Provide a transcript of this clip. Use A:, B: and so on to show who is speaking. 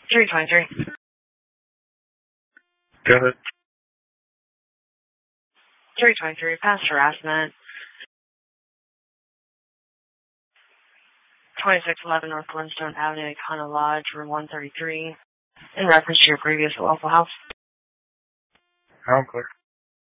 A: 323.
B: Go ahead.
A: 323, past harassment. 2611 North Glenstone Avenue, Econo Lodge, room 133, in reference to your previous Waffle House.
B: I'm clear.